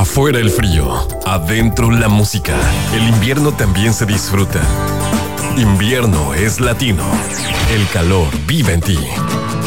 Afuera el frío, adentro la música. El invierno también se disfruta. Invierno es latino. El calor vive en ti.